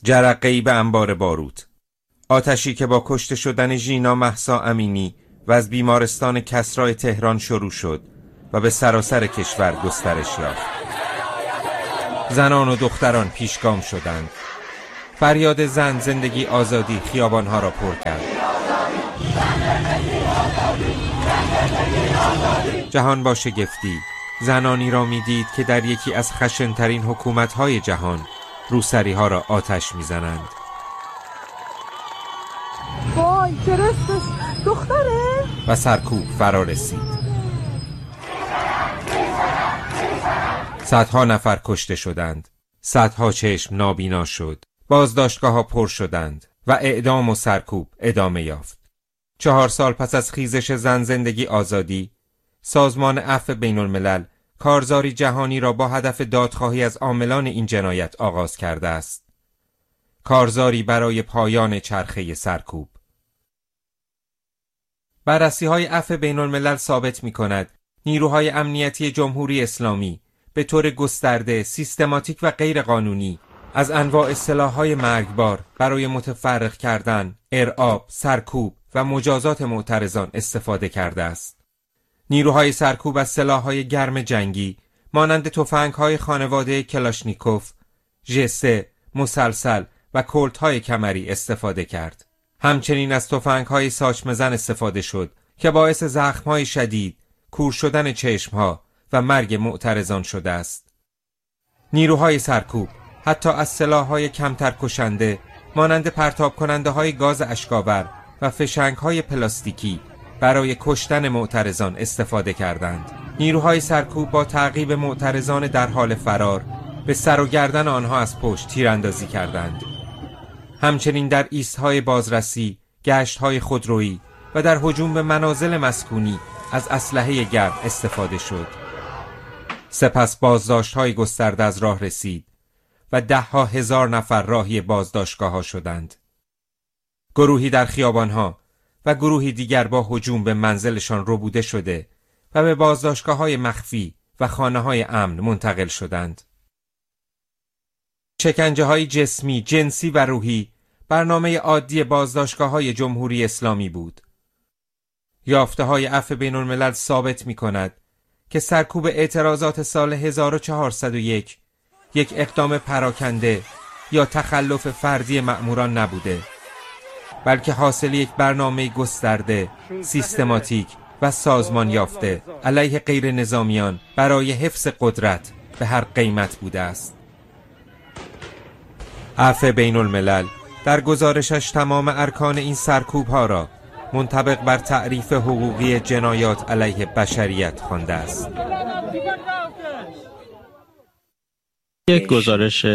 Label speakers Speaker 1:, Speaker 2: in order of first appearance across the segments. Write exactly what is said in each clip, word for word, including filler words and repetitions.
Speaker 1: جرقه‌ای به انبار باروت. آتشی که با کشته شدن ژینا مهسا امینی و از بیمارستان کسری تهران شروع شد و به سراسر کشور گسترش یافت. زنان و دختران پیشگام شدند. فریاد زن زندگی آزادی خیابانها را پر کرد. جهان با شگفتی زنانی را می‌دید که در یکی از خشن‌ترین حکومت‌های جهان روسری‌ها را آتش می‌زنند.
Speaker 2: وای فرستش دختره
Speaker 1: و سرکوب فرا رسید. صدها نفر کشته شدند. صدها چشم نابینا شد. بازداشتگاه‌ها پر شدند و اعدام و سرکوب ادامه یافت. چهار سال پس از خیزش زن زندگی آزادی، سازمان عفو بین الملل کارزاری جهانی را با هدف دادخواهی از عاملان این جنایت آغاز کرده است. کارزاری برای پایان چرخه سرکوب. بررسی‌های عفو بین الملل ثابت می‌کند نیروهای امنیتی جمهوری اسلامی به طور گسترده، سیستماتیک و غیر قانونی از انواع سلاح‌های مرگبار برای متفرق کردن، ارعاب، سرکوب و مجازات معترضان استفاده کرده است. نیروهای سرکوب از سلاح‌های گرم جنگی مانند تفنگ‌های خانواده کلاشنیکوف، ژه سه، مسلسل و کلت‌های کمری استفاده کرد. همچنین از تفنگ‌های ساچمه‌زن استفاده شد که باعث زخم‌های شدید، کور شدن چشم‌ها و مرگ معترضان شده است. نیروهای سرکوب حتی از سلاح‌های کمتر کشنده مانند پرتاب کننده های گاز اشک‌آور و فشنگ های پلاستیکی برای کشتن معترضان استفاده کردند. نیروهای سرکوب با تعقیب معترضان در حال فرار به سر و گردن آنها از پشت تیراندازی کردند. همچنین در ایست‌های بازرسی، گشت‌های خودرویی و در هجوم به منازل مسکونی از اسلحه گرم استفاده شد. سپس بازداشت‌های گسترده از راه رسید و ده ها هزار نفر راهی بازداشتگاه‌ها شدند. گروهی در خیابان‌ها و گروهی دیگر با هجوم به منزلشان ربوده شده و به بازداشتگاه‌های مخفی و خانه‌های امن منتقل شدند. شکنجه‌های جسمی، جنسی و روحی برنامه عادی بازداشتگاه‌های جمهوری اسلامی بود. یافته‌های عفو بین الملل ثابت می‌کند که سرکوب اعتراضات سال هزار و چهارصد و یک یک اقدام پراکنده یا تخلف فردی مأموران نبوده، بلکه حاصل یک برنامه گسترده، سیستماتیک و سازمان یافته علیه غیر نظامیان برای حفظ قدرت به هر قیمت بوده است. عفو بین الملل در گزارشش تمام ارکان این سرکوب ها را منطبق بر تعریف حقوقی جنایات علیه بشریت خوانده است.
Speaker 3: یک گزارش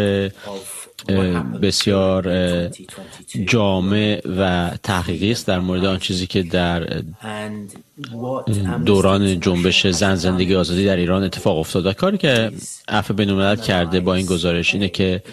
Speaker 3: بسیار جامع و تحقیقی است در مورد آن چیزی که در دوران جنبش زن زندگی آزادی در ایران اتفاق افتاد. و کاری که عفو بین الملل کرده با این گزارش اینه که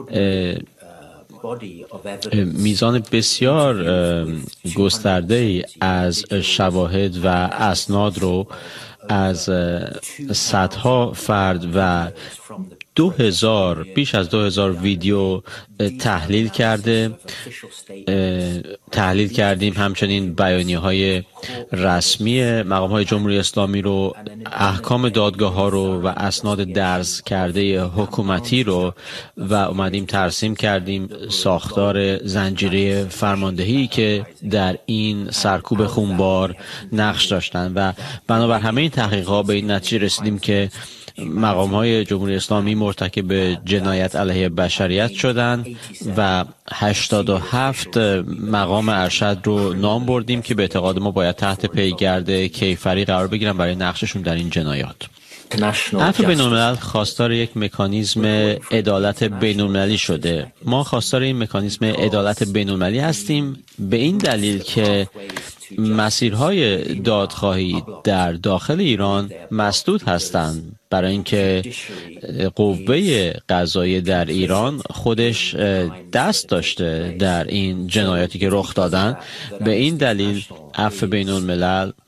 Speaker 3: میزان بسیار گسترده‌ای از شواهد و اسناد رو از صدها فرد و دو هزار بیش از دو هزار ویدیو تحلیل کرده تحلیل کردیم. همچنین بیانیه های رسمی مقام های جمهوری اسلامی رو، احکام دادگاه ها رو و اسناد درز کرده حکومتی رو و اومدیم ترسیم کردیم ساختار زنجیره فرماندهی که در این سرکوب خونبار نقش داشتن. و بنابر همه این تحقیقات به این نتیجه رسیدیم که مقام های جمهوری اسلامی مرتکب جنایت علیه بشریت شدند و هشتاد و هفت مقام ارشد رو نام بردیم که به اعتقاد ما باید تحت پیگرد کیفری قرار بگیرن برای نقششون در این جنایات. عفو بین الملل خواستار یک مکانیزم عدالت بین المللی شده. ما خواستار این مکانیزم عدالت بین المللی هستیم به این دلیل که مسیرهای دادخواهی در داخل ایران مسدود هستند، برای اینکه قوه قضاییه در ایران خودش دست داشته در این جنایاتی که رخ دادن. به این دلیل عفو بین الملل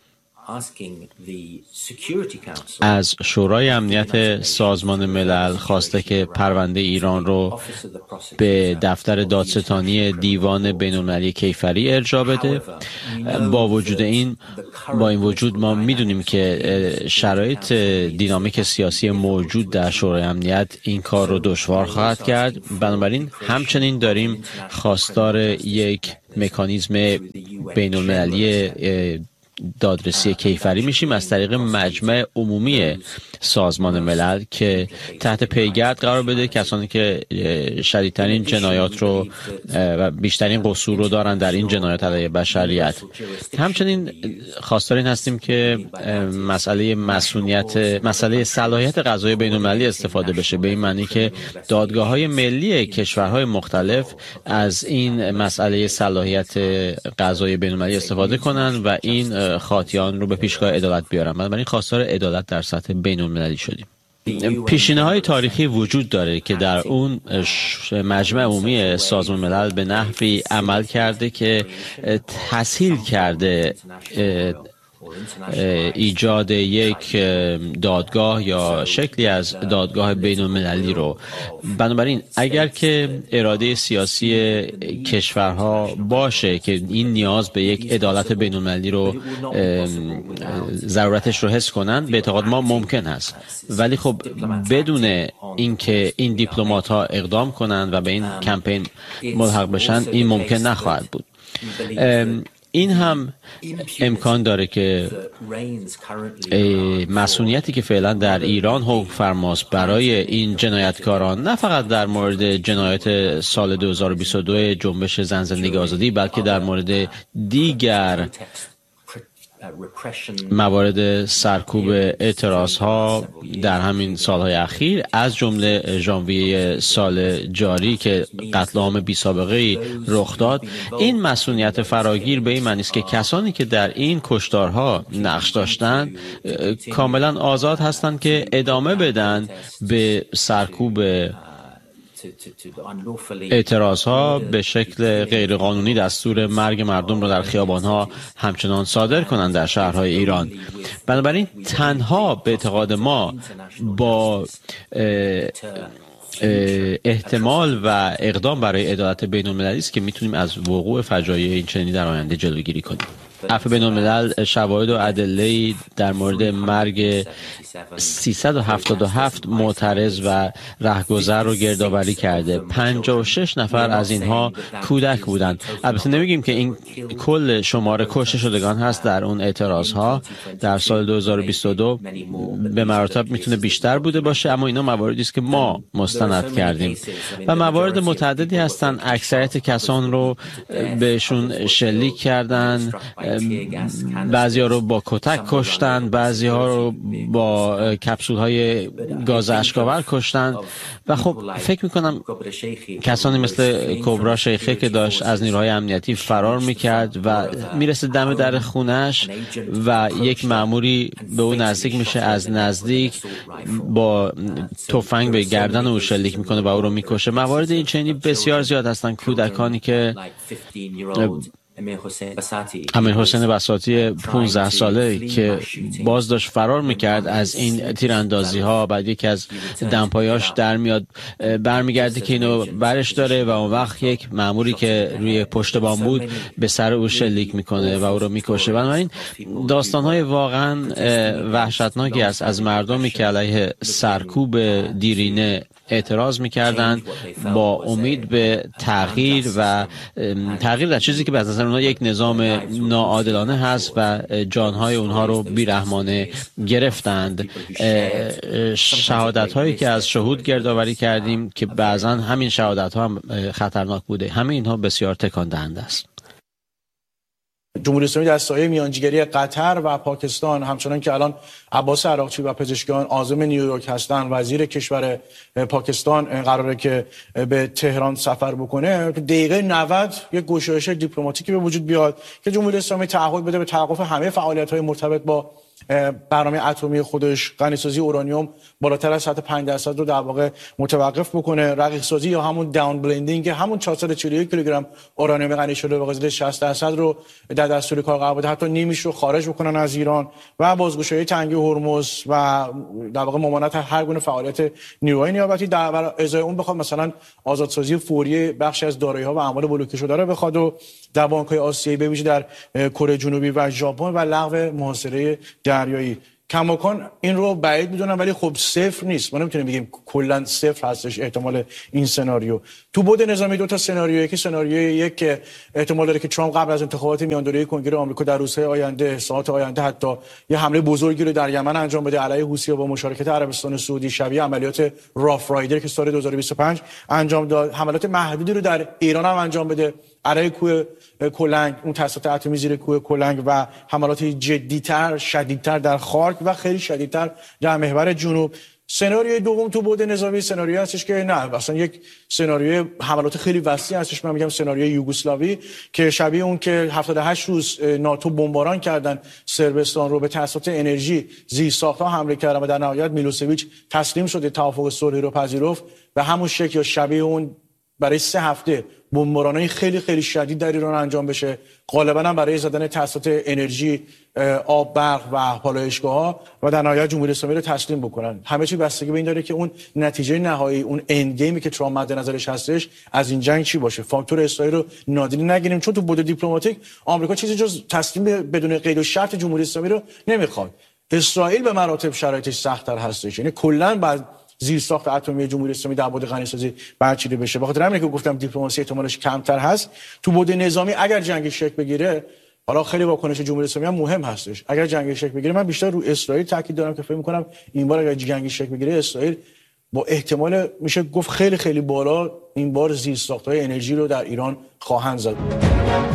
Speaker 3: از شورای امنیت سازمان ملل خواسته که پرونده ایران رو به دفتر دادستانی دیوان بین‌المللی کیفری ارجاع بده. با وجود این با این وجود ما میدونیم که شرایط دینامیک سیاسی موجود در شورای امنیت این کار رو دشوار خواهد کرد. بنابراین همچنین داریم خواستار یک مکانیزم بین‌المللی دادرسی کیفری میشیم از طریق مجمع عمومی سازمان ملل که تحت پیگرد قرار بده کسانی که شدیدترین جنایات رو و بیشترین قصور رو دارن در این جنایات علیه بشریت. همچنین خواستار این هستیم که مسئله مسئولیت مسئله صلاحیت قضایی بین‌المللی استفاده بشه، به این معنی که دادگاه‌های ملی کشورهای مختلف از این مسئله صلاحیت قضایی بین‌المللی استفاده کنن و این خاطیان رو به پیشگاه عدالت بیارن. بنابراین خواستار عدالت در سطح بین‌المللی شدیم. پیشینه‌های تاریخی وجود داره که در اون مجمع عمومی سازمان ملل به نحوی عمل کرده که تسهیل کرده ایجاد یک دادگاه یا شکلی از دادگاه بین‌المللی رو. بنابراین اگر که اراده سیاسی کشورها باشه که این نیاز به یک عدالت بین‌المللی رو ضرورتش رو حس کنن، به اعتقاد ما ممکن است، ولی خب بدون اینکه این دیپلمات ها اقدام کنن و به این کمپین ملحق بشن این ممکن نخواهد بود. این هم امکان داره که مسئولیتی که فعلا در ایران حکم فرماست برای این جنایتکاران، نه فقط در مورد جنایات سال دو هزار و بیست و دو جنبش زن زندگی آزادی، بلکه در مورد دیگر موارد سرکوب اعتراضها در همین سالهای اخیر، از جمله ژانویه سال جاری که قتل عام بی سابقه رخ داد. این مسئولیت فراگیر به این معنی است که کسانی که در این کشتارها نقش داشتند کاملا آزاد هستند که ادامه بدن به سرکوب اعتراضها، به شکل غیرقانونی دستور مرگ مردم را در خیابانها همچنان صادر کنند در شهرهای ایران. بنابراین تنها به اعتقاد ما با احتمال و اقدام برای عدالت بین‌المللی است که میتونیم از وقوع فجایع این چنینی در آینده جلوگیری کنیم. عفو بین‌الملل شواهد و ادله‌ای در مورد مرگ سیصد و هفتاد و هفت معترض و رهگذر رو گردآوری کرده. پنجاه و شش نفر از اینها کودک بودند. البته نمیگیم که این کل شماره کشته شدگان هست در اون اعتراضها در سال دو هزار و بیست و دو، به مراتب میتونه بیشتر بوده باشه، اما اینا مواردی است که ما مستند کردیم و موارد متعددی هستن. اکثریت کسان رو بهشون شلیک کردن، بعضی‌ها رو با کتک کشتن، بعضی‌ها رو با کپسول های گاز اشک‌آور کشتن و خب فکر میکنم کسانی مثل کبرا شیخه که داشت از نیروهای امنیتی فرار میکرد و میرسه دم در خونش و یک مأموری به او نزدیک میشه، از نزدیک با تفنگ به گردن او شلیک میکنه و او رو میکشه. موارد این چنینی بسیار زیاد هستن. کودکانی که امیر حسین بساطی پانزده ساله که باز داشت فرار میکرد از این تیراندازی ها، بعد یکی از دمپایاش در میاد برمیگرده که اینو برش داره و اون وقت یک مأموری که روی پشت بام بود به سر او شلیک میکنه و او رو میکشه. بنابراین داستان های واقعا وحشتناکی است از مردمی که علیه سرکوب دیرینه اعتراض میکردند با امید به تغییر و تغییر در چیزی که به نظر اونها یک نظام ناعادلانه هست و جانهای اونها رو بیرحمانه گرفتند. شهادت هایی که از شهود گردآوری کردیم که بعضا همین شهادت ها هم خطرناک بوده، همه اینها بسیار تکان دهنده است.
Speaker 4: جمهوری اسلامی در سایه میانجیگری قطر و پاکستان، همچنان که الان عباس عراقچی و پزشکان عازم نیویورک هستند، وزیر کشور پاکستان قراره که به تهران سفر بکنه، دقیقه نود یک گشایش دیپلماتیکی به وجود بیاد که جمهوری اسلامی تعهد بده به توقف همه فعالیت‌های مرتبط با برنامه اتمی خودش غنیسازی اورانیوم بالاتر از سطح پنج درصد رو در واقع متوقف بکنه، رقیق سازی یا همون داون بلندینگ همون چهارصد و چهل و یک کیلوگرم اورانیوم غنی شده به قیمت شصت درصد رو در دستور کار قرار بده، حتی نیمیش رو خارج بکنن از ایران و بازگشایی تنگه هرمز و در واقع ممانعت هر گونه فعالیت نیروهای نیابتی. در ازای اون بخواد مثلا آزادسازی فوری بخشی از دارایی‌ها و اموال بلوکه شده رو بخواد و در بانک‌های آسیایی به ویژه در کره جنوبی و ژاپن و لغو محاصره دریایی. کماکان این رو بعید میدونم ولی خب صفر نیست. ما نمیتونیم بگیم کلا صفر هستش احتمال این سناریو. تو بود نظامی دو تا سناریو، یکی سناریوی یک که احتمال داره که ترامپ قبل از انتخابات میان دوره کنگره آمریکا در روزهای آینده، ساعات آینده حتی یه حمله بزرگی رو در یمن انجام بده علیه حوثی‌ها با مشارکت عربستان سعودی، شبیه عملیات راف رایدر که سال دو هزار و بیست و پنج انجام داد. حملات محدودی رو در ایران هم انجام بده علیه کوه کلنگ، اون تاسیسات اتمی زیر کوه کلنگ و حملات جدی‌تر، شدیدتر در خارک و خیلی شدیدتر در محور جنوب. سناریوی دوم تو بود نظامی سناریویی هستش که نه اصلا یک سناریوی حملات خیلی وسیع هستش. من میگم سناریوی یوگسلاوی که شبیه اون که هفتاد و هشت روز ناتو بمباران کردن صربستان رو، به تاسیسات انرژی زیرساخت‌ها حمله کردن و در نهایت میلوسویچ تسلیم شد، توافق صلحی رو پذیرفت. و همون شکل یا شبیه اون برای سه هفته بمباران‌های خیلی خیلی شدید در ایران انجام بشه، غالباً هم برای زدن تاسیسات انرژی، آب، برق و پالایشگاه‌ها و در نهایت جمهوری اسلامی رو تسلیم بکنن. همه چی بستگی به این داره که اون نتیجه نهایی، اون اند گیمی که ترامپ مد نظرش هستش از این جنگ چی باشه. فاکتور اسرائیل رو نادیده نگیریم چون تو بود دیپلماتیک آمریکا چیزی جز تسلیم بدون قید و شرط جمهوری اسلامی رو نمیخواد. اسرائیل به مراتب شرایطش سخت‌تر هستش، یعنی کلاً بعد زیرساخت اتمی جمهوری اسلامی در بود غنیسازی برچیده بشه. بخاطر همین که گفتم دیپلماسی احتمالش کمتر هست. تو بود نظامی اگر جنگ شکل بگیره، حالا خیلی واکنش جمهوری اسلامی هم مهم هستش، اگر جنگ شکل بگیره من بیشتر رو اسرائیل تاکید دارم که فکر می‌کنم این بار اگر جنگ شکل بگیره اسرائیل با احتمال میشه گفت خیلی خیلی بالا این بار زیرساخت‌های انرژی رو در ایران خواهند زد.